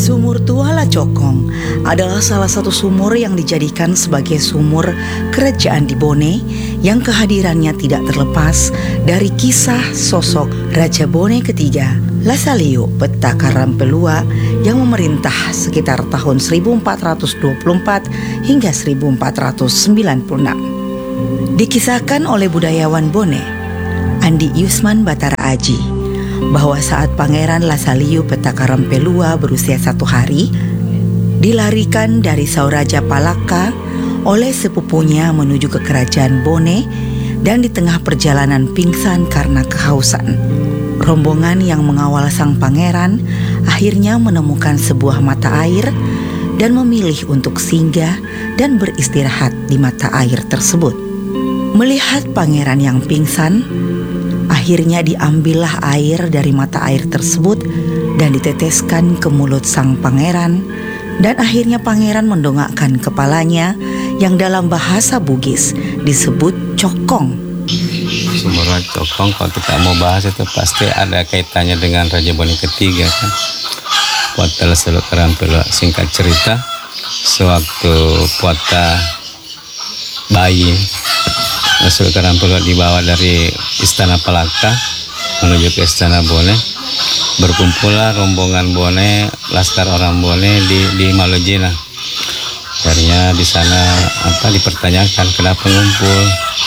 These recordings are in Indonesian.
Sumur Tua Lacokong adalah salah satu sumur yang dijadikan sebagai sumur kerajaan di Bone yang kehadirannya tidak terlepas dari kisah sosok Raja Bone ketiga, Lasalio Petaka Rampelua yang memerintah sekitar tahun 1424 hingga 1496. Dikisahkan oleh budayawan Bone, Andi Yusman Batara Aji, bahwa saat Pangeran Lasalio Petaka Rampelua berusia 1 hari, dilarikan dari Sauraja Palaka oleh sepupunya menuju ke kerajaan Bone dan di tengah perjalanan pingsan karena kehausan. Rombongan yang mengawal sang pangeran akhirnya menemukan sebuah mata air dan memilih untuk singgah dan beristirahat di mata air tersebut. Melihat pangeran yang pingsan, akhirnya diambillah air dari mata air tersebut dan diteteskan ke mulut sang pangeran, dan akhirnya pangeran mendongakkan kepalanya yang dalam bahasa Bugis disebut cokong. Sumur Lacokong, kalau kita mau bahas itu pasti ada kaitannya dengan Raja Bone ketiga kan. Puata Lasalio Rampelua, singkat cerita, sewaktu Puata bayi, Lasalio Rampelua dibawa dari Istana Palaka menuju ke Istana Bone. Berkumpullah rombongan Bone, laskar orang Bone di Malojena. Akhirnya di sana dipertanyakan kenapa ngumpul.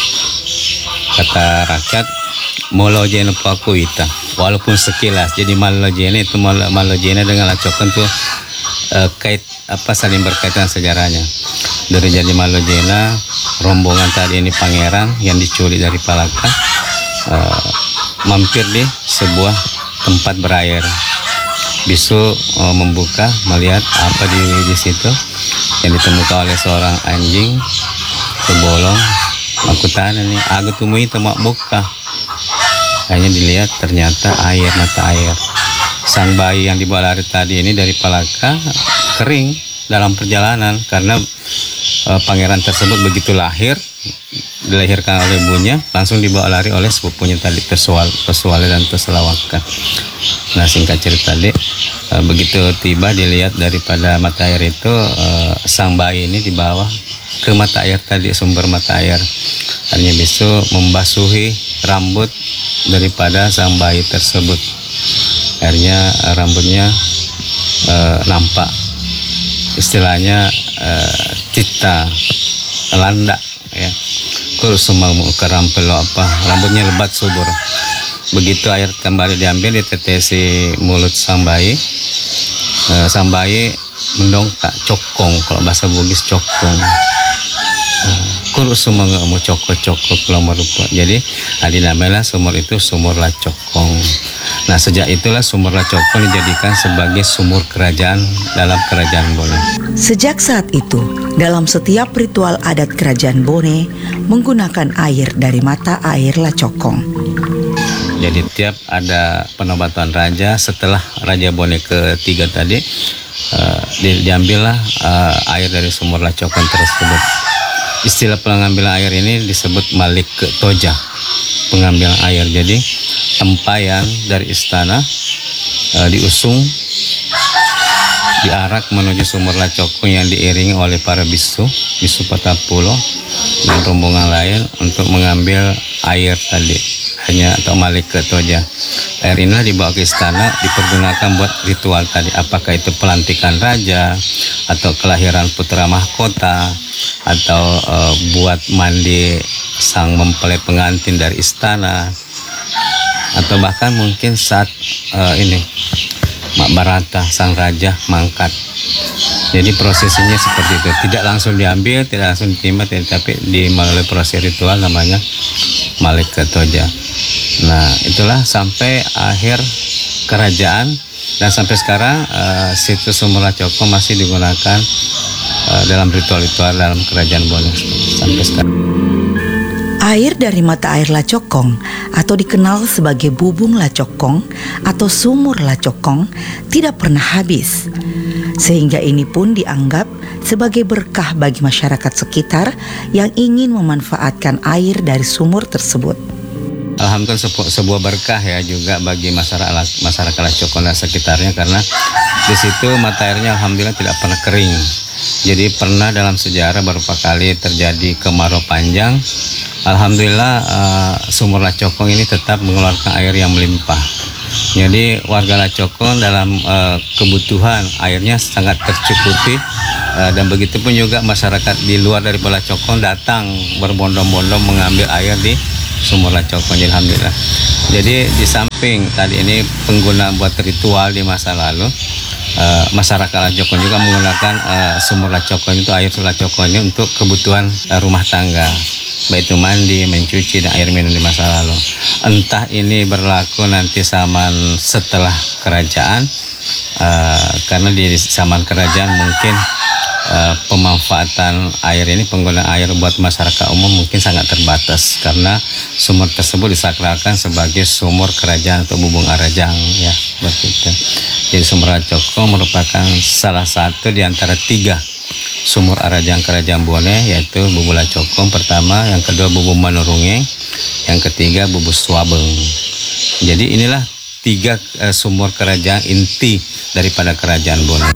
Kata rakyat, Malojena Pakuita, walaupun sekilas. Jadi Malojena itu Malojena dengan Lacokong itu saling berkaitan sejarahnya. Dari jadi Malojena, rombongan tadi ini pangeran yang diculik dari Palaka mampir di sebuah tempat berair. Bisu membuka, melihat apa di situ yang ditemukan oleh seorang anjing terbolong. Aku tanya nih, aku temui temak buka. Hanya dilihat ternyata air, mata air. Sang bayi yang dibawa lari tadi ini dari Palaka kering dalam perjalanan karena pangeran tersebut begitu lahir, dilahirkan oleh ibunya, langsung dibawa lari oleh sepupunya tadi, Pesuale dan Peselawaka. Nah, singkat cerita tadi, begitu tiba dilihat daripada mata air itu, sang bayi ini dibawa ke mata air tadi, sumber mata air. Hanya bisa membasuhi rambut daripada sang bayi tersebut. Akhirnya rambutnya nampak, istilahnya cita landa ya. Kurus semua ke Rampelua rambutnya lebat subur. Begitu air kembali diambil, ditetesi mulut sang bayi. Sang bayi mendongkak, cokong, kalau bahasa Bugis cokong. Kurus semua nggak mau cokok kalau merupa. Jadi dinamalah sumur itu Sumur Lacokong. Nah, sejak itulah Sumur Lacokong dijadikan sebagai sumur kerajaan dalam kerajaan Bone. Sejak saat itu, dalam setiap ritual adat kerajaan Bone menggunakan air dari mata air Lacokong. Jadi tiap ada penobatan raja setelah Raja Bone ketiga tadi, diambillah air dari Sumur Lacokong tersebut. Istilah pengambilan air ini disebut Malik ke Toja, pengambilan air. Jadi tempayan dari istana diusung, diarak menuju Sumur Lacokong yang diiringi oleh para bisu Patapulo dan rombongan lain untuk mengambil air tadi, atau Malik ke Toja. Air inilah dibawa ke istana, dipergunakan buat ritual tadi, apakah itu pelantikan raja atau kelahiran putra mahkota, atau buat mandi sang mempelai pengantin dari istana, atau bahkan mungkin saat Makbarata sang raja mangkat. Jadi prosesnya seperti itu, tidak langsung diambil, tidak langsung diterima, tapi melalui proses ritual namanya Malik ke Toja. Nah, itulah sampai akhir kerajaan, dan sampai sekarang situs Sumur Lacokong masih digunakan dalam ritual-ritual dalam kerajaan Bone sampai sekarang. Air dari mata air Lacokong atau dikenal sebagai Bubung Lacokong atau Sumur Lacokong tidak pernah habis. Sehingga ini pun dianggap sebagai berkah bagi masyarakat sekitar yang ingin memanfaatkan air dari sumur tersebut. Alhamdulillah sebuah berkah ya juga bagi masyarakat Lacokong dan sekitarnya, karena di situ mata airnya alhamdulillah tidak pernah kering. Jadi pernah dalam sejarah beberapa kali terjadi kemarau panjang, alhamdulillah sumur Lacokong ini tetap mengeluarkan air yang melimpah. Jadi warga Lacokong dalam kebutuhan airnya sangat tercukupi, dan begitu pun juga masyarakat di luar dari Lacokong datang berbondong-bondong mengambil air di sumur Lacokong, alhamdulillah. Jadi di samping tadi ini pengguna buat ritual di masa lalu, masyarakat Lacokong juga menggunakan sumur Lacokong itu, air Lacokong ini untuk kebutuhan rumah tangga, baik itu mandi, mencuci, dan air minum di masa lalu. Entah ini berlaku nanti zaman setelah kerajaan, karena di zaman kerajaan mungkin pemanfaatan air ini, penggunaan air buat masyarakat umum mungkin sangat terbatas, karena sumur tersebut disakralkan sebagai sumur kerajaan atau bubung arajang ya, begitu. Jadi sumur Lacokong merupakan salah satu di antara 3 sumur arajang kerajaan Bone, yaitu Bubu Lacokong pertama, yang kedua Bubu Manurungeng, yang ketiga Bubu Swabeng. Jadi inilah 3 sumur kerajaan inti daripada kerajaan Bone.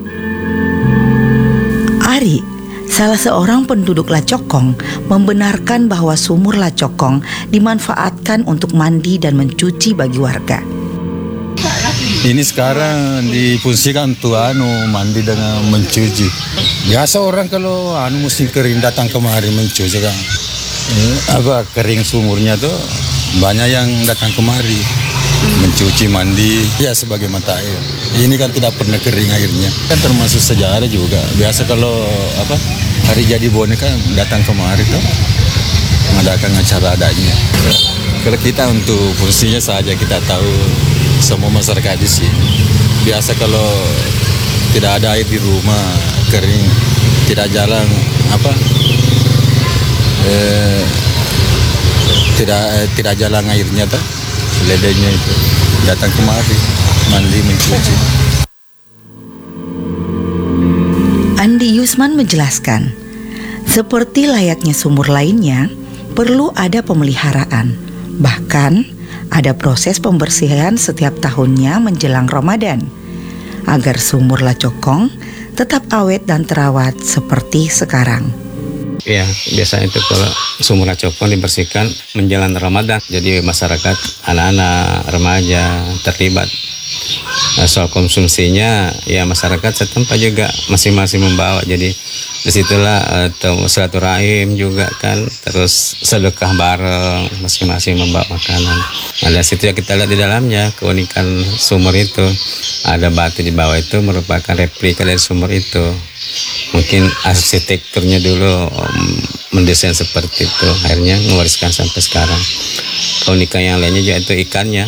Ari, salah seorang penduduk Lacokong, membenarkan bahwa sumur Lacokong dimanfaatkan untuk mandi dan mencuci bagi warga. Ini sekarang difungsikan untuk mandi dengan mencuci. Biasa orang kalau musim kering datang kemari mencuci kan. Kering sumurnya tuh banyak yang datang kemari mencuci, mandi, ya sebagai mata air. Ini kan tidak pernah kering airnya. Kan termasuk sejarah juga. Biasa kalau hari jadi Bone kan datang kemari tuh mengadakan acara adanya. Kalau kita untuk fungsinya saja kita tahu, semua masyarakat di sini. Biasa kalau tidak ada air di rumah, kering, tidak jalan tidak jalan airnya tuh, ledenya itu datang kemari mandi mencuci. Andi Yusman menjelaskan, seperti layaknya sumur lainnya, perlu ada pemeliharaan. Bahkan ada proses pembersihan setiap tahunnya menjelang Ramadan, agar sumur Lacokong tetap awet dan terawat seperti sekarang. Ya, biasanya itu kalau sumur Lacokong dibersihkan menjelang Ramadan. Jadi masyarakat, anak-anak, remaja terlibat. Soal konsumsinya, ya masyarakat setempat juga masing-masing membawa. Jadi disitulah silaturahim juga kan, terus sedekah bareng, masing-masing membawa makanan. Nah, dari situ ya kita lihat di dalamnya keunikan sumur itu. Ada batu di bawah itu merupakan replika dari sumur itu. Mungkin arsitekturnya dulu mendesain seperti itu, akhirnya mewariskan sampai sekarang. Keunikan yang lainnya juga itu ikannya.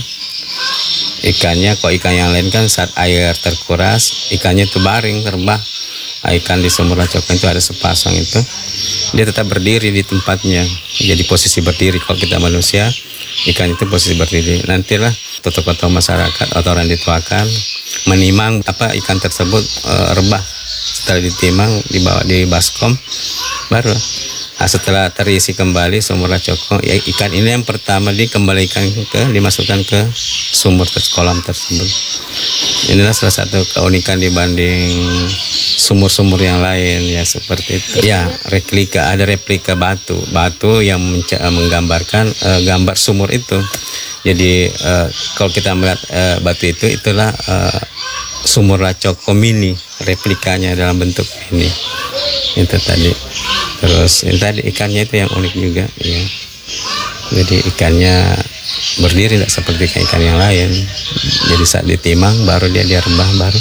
Kalau ikan yang lain kan saat air terkuras, ikannya itu baring, terbang. Ikan di sumur Lacokong itu ada sepasang itu, dia tetap berdiri di tempatnya, jadi posisi berdiri. Kalau kita manusia, ikan itu posisi berdiri. Nantilah tokoh-tokoh masyarakat atau orang dituakan menimang ikan tersebut rebah. Setelah ditimang, dibawa di baskom, baru setelah terisi kembali sumur Lacokong, ya, ikan ini yang pertama dimasukkan ke sumur kolam tersebut. Inilah salah satu keunikan dibanding sumur-sumur yang lain ya, seperti itu. Ya, ada replika batu yang menggambarkan gambar sumur itu. Jadi kalau kita melihat batu itulah sumur Lacokong mini, replikanya dalam bentuk ini. Itu tadi. Terus ini tadi ikannya itu yang unik juga ya. Jadi ikannya berdiri tidak seperti ikan yang lain. Jadi saat ditimang baru dia rebah baru.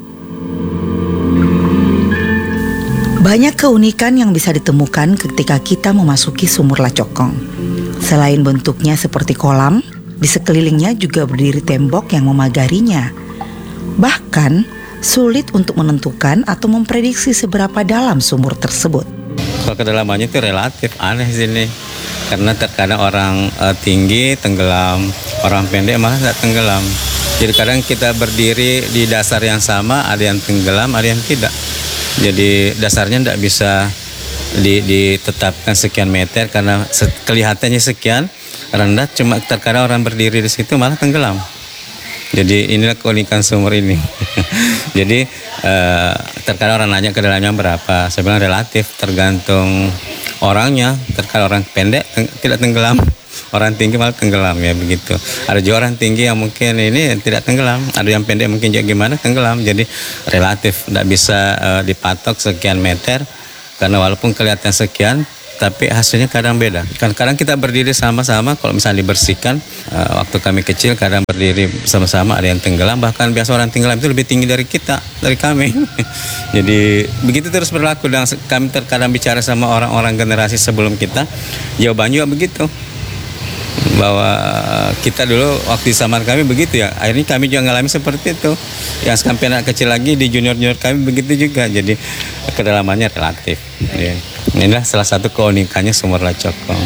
Banyak keunikan yang bisa ditemukan ketika kita memasuki sumur Lacokong. Selain bentuknya seperti kolam, di sekelilingnya juga berdiri tembok yang memagarinya. Bahkan sulit untuk menentukan atau memprediksi seberapa dalam sumur tersebut. Kalau kedalamannya itu relatif aneh sini, karena terkadang orang tinggi tenggelam, orang pendek malah tidak tenggelam. Jadi kadang kita berdiri di dasar yang sama, ada yang tenggelam, ada yang tidak. Jadi dasarnya tidak bisa ditetapkan sekian meter, karena kelihatannya sekian, rendah, cuma terkadang orang berdiri di situ malah tenggelam. Jadi inilah keunikan sumur ini. Jadi terkadang orang nanya kedalamannya berapa, saya bilang relatif, tergantung orangnya. Terkadang orang pendek tidak tenggelam, orang tinggi malah tenggelam, ya begitu. Ada juga orang tinggi yang mungkin ini tidak tenggelam, ada yang pendek mungkin juga gimana tenggelam. Jadi relatif, tidak bisa dipatok sekian meter, karena walaupun kelihatan sekian, tapi hasilnya kadang beda. Kadang kita berdiri sama-sama, kalau misalnya dibersihkan, waktu kami kecil kadang berdiri sama-sama, ada yang tenggelam, bahkan biasa orang tenggelam itu lebih tinggi dari kita, dari kami. Jadi begitu terus berlaku, dan kami terkadang bicara sama orang-orang generasi sebelum kita, jawabannya juga begitu. Bahwa kita dulu waktu zaman kami begitu ya, akhirnya kami juga ngalami seperti itu. Yang sampai anak kecil lagi di junior-junior kami begitu juga, jadi kedalamannya relatif. Ya. Inilah salah satu keunikannya sumur Lacokong.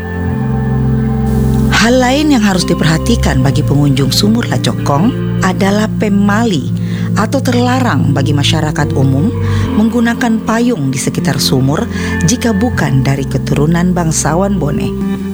Hal lain yang harus diperhatikan bagi pengunjung sumur Lacokong adalah pemali atau terlarang bagi masyarakat umum menggunakan payung di sekitar sumur jika bukan dari keturunan bangsawan Bone.